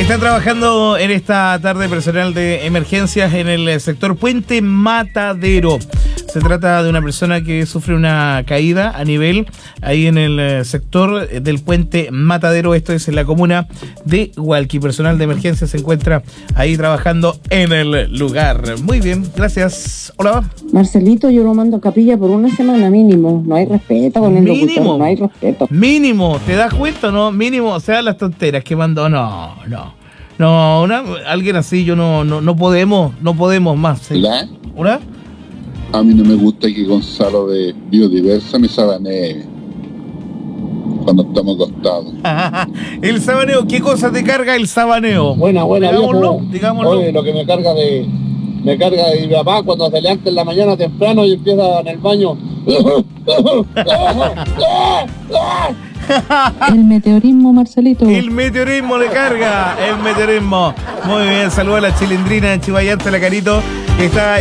Está trabajando en esta tarde personal de emergencias en el sector Puente Matadero. Se trata de una persona que sufre una caída a nivel ahí en el sector del Puente Matadero. Esto es en la comuna de Hualqui. Personal de emergencia se encuentra ahí trabajando en el lugar. Muy bien, gracias. Hola. Marcelito, yo lo mando a capilla por una semana mínimo. No hay respeto con el locutor, no hay respeto. Mínimo, ¿te das cuenta o no? Mínimo, o sea, las tonteras que mandó. No, alguien así yo no podemos más. ¿Sí? ¿Hola? ¿Hola? A mí no me gusta que Gonzalo de Biodiversa me sabanee cuando estamos acostados. El sabaneo, ¿qué cosa te carga el sabaneo? Buena, Digámoslo. Oye, lo que me carga de mi papá cuando se levanta en la mañana temprano y empieza en el baño. El meteorismo, Marcelito. El meteorismo le carga, el meteorismo. Muy bien, saluda a la chilindrina de Chihuayante, la Carito, que está